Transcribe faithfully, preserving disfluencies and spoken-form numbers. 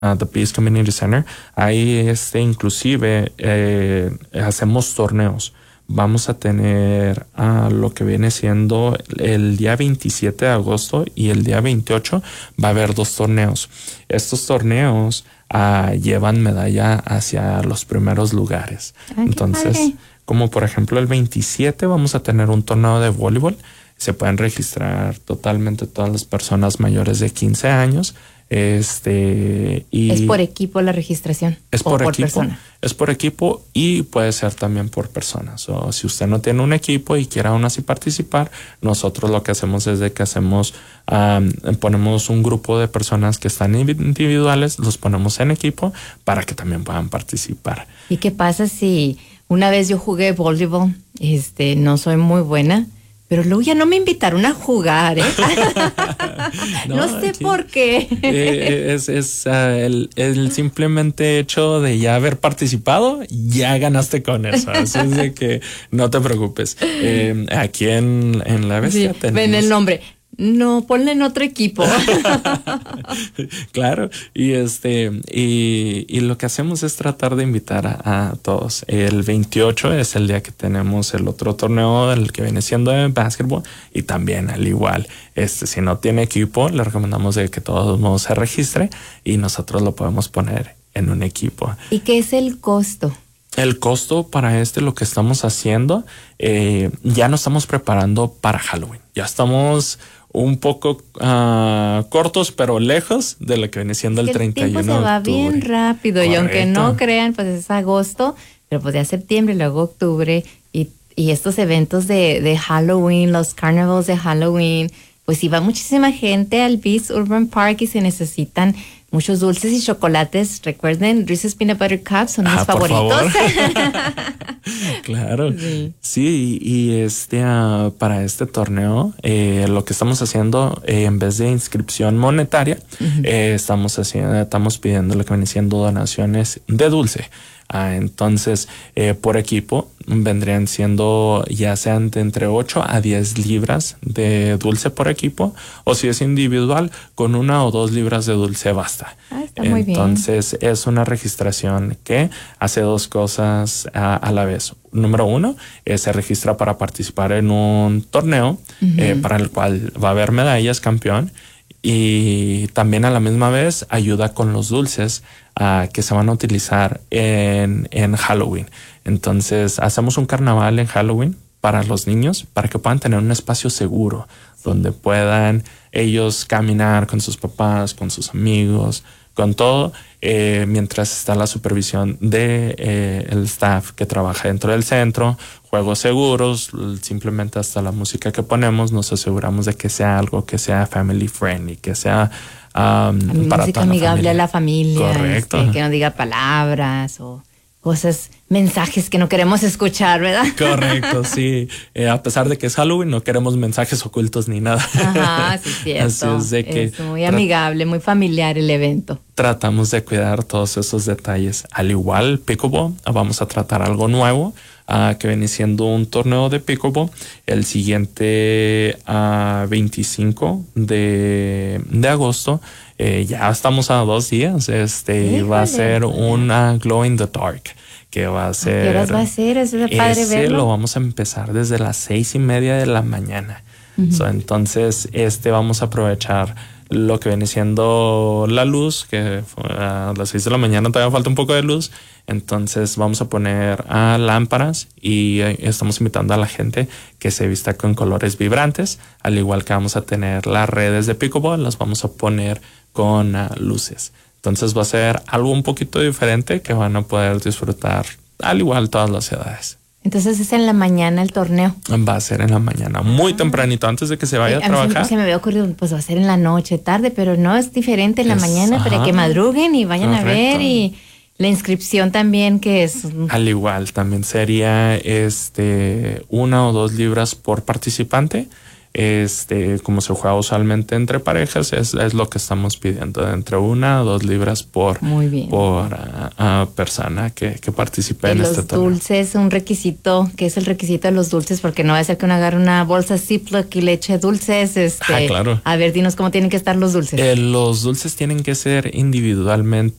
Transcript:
uh, The Peace Community Center. Ahí este, inclusive eh, hacemos torneos. Vamos a tener uh, lo que viene siendo el día veintisiete de agosto y el día veintiocho va a haber dos torneos. Estos torneos uh, llevan medalla hacia los primeros lugares. Ay, entonces, padre. Como por ejemplo el veintisiete vamos a tener un torneo de voleibol. Se pueden registrar totalmente todas las personas mayores de quince años. Este, y ¿Es por equipo la registración? Es por, por equipo. Persona? Es por equipo y puede ser también por personas. O si usted no tiene un equipo y quiere aún así participar, nosotros lo que hacemos es de que hacemos, um, ponemos un grupo de personas que están individuales, los ponemos en equipo para que también puedan participar. ¿Y qué pasa si una vez yo jugué voleibol? Este, no soy muy buena. Pero luego ya no me invitaron a jugar, ¿eh? no, no sé aquí, por qué. Eh, es es uh, el, el simplemente hecho de ya haber participado, ya ganaste con eso. Así es de que no te preocupes. Eh, aquí en, en La Bestia sí, tenemos... Ven el nombre. No, ponle en otro equipo. Claro, y este y, y lo que hacemos es tratar de invitar a, a todos. El veintiocho es el día que tenemos el otro torneo, el que viene siendo de básquetbol, y también al igual, este si no tiene equipo, le recomendamos de que todos modos se registre y nosotros lo podemos poner en un equipo. ¿Y qué es el costo? El costo para este, lo que estamos haciendo, eh, ya nos estamos preparando para Halloween. Ya estamos un poco uh, cortos, pero lejos de lo que viene siendo el, el treinta y uno de octubre. El tiempo se va bien rápido. Correcto. Y aunque no crean, pues es agosto, pero pues ya septiembre, luego octubre, y, y estos eventos de, de Halloween, los carnavals de Halloween, pues si va muchísima gente al Beast Urban Park y se necesitan muchos dulces y chocolates. Recuerden, Reese's Peanut Butter Cups son ah, mis favoritos. Claro. Sí, sí y este uh, para este torneo, eh, lo que estamos haciendo, eh, en vez de inscripción monetaria, uh-huh. eh, estamos haciendo, estamos pidiendo lo que viene siendo donaciones de dulce. Ah, entonces, eh, por equipo vendrían siendo ya sean de entre ocho a diez libras de dulce por equipo, o si es individual, con una o dos libras de dulce basta. Ah, está muy bien. Entonces, es una registración que hace dos cosas a, a la vez. Número uno, eh, se registra para participar en un torneo, uh-huh. eh, para el cual va a haber medallas campeón. Y también a la misma vez ayuda con los dulces uh, que se van a utilizar en, en Halloween. Entonces hacemos un carnaval en Halloween para los niños, para que puedan tener un espacio seguro, sí. donde puedan ellos caminar con sus papás, con sus amigos, con todo, eh, mientras está la supervisión de eh, el staff que trabaja dentro del centro, juegos seguros, simplemente hasta la música que ponemos nos aseguramos de que sea algo que sea family friendly, que sea um, para música amigable a la familia. Correcto. Este, que no diga palabras o cosas, mensajes que no queremos escuchar, ¿verdad? Correcto, sí. Eh, a pesar de que es Halloween, no queremos mensajes ocultos ni nada. Ajá, sí, cierto. Así es de que es muy amigable, muy familiar el evento. Tratamos de cuidar todos esos detalles. Al igual, Pickleball, vamos a tratar algo nuevo, uh, que viene siendo un torneo de Pickleball. El siguiente uh, veinticinco de, de agosto. Eh, ya estamos a dos días. Este Híjole, va a ser una Glow in the Dark, que va a ser. ¿Qué horas va a ser? Es padre ese verlo. Lo vamos a empezar desde las seis y media de la mañana. Uh-huh. So, entonces, este vamos a aprovechar lo que viene siendo la luz, que a las seis de la mañana todavía falta un poco de luz. Entonces vamos a poner a lámparas y estamos invitando a la gente que se vista con colores vibrantes, al igual que vamos a tener las redes de Pickleball, las vamos a poner con uh, luces. Entonces va a ser algo un poquito diferente que van a poder disfrutar al igual todas las edades. Entonces es en la mañana el torneo. Va a ser en la mañana, muy ah. tempranito, antes de que se vaya sí, a trabajar. A mí se me había ocurrido, pues va a ser en la noche, tarde, pero no, es diferente en la es, mañana ajá. para que madruguen y vayan Correcto. A ver. Y la inscripción también, que es... Al igual, también sería este una o dos libras por participante. este, como se juega usualmente entre parejas, es, es lo que estamos pidiendo, de entre una a dos libras por, Muy bien. por uh, uh, persona que, que participe y en los este torneo. Dulces, un requisito, ¿qué es el requisito de los dulces? Porque no va a ser que uno agarre una bolsa Ziploc y le eche dulces. Este, ah, claro. A ver, dinos cómo tienen que estar los dulces. Eh, los dulces tienen que ser individualmente